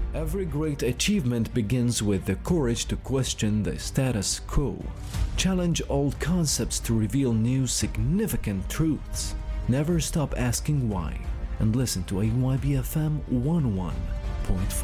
Every great achievement begins with the courage to question the status quo. Challenge old concepts to reveal new significant truths. Never stop asking why, and listen to AYBFM 101.4.